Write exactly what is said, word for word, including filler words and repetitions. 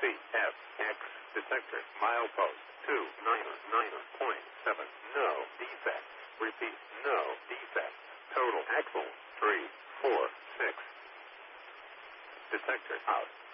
F, X, detector, milepost, two nine nine point seven, no defect. Repeat, no defect. Total axle, three four six. Detector out.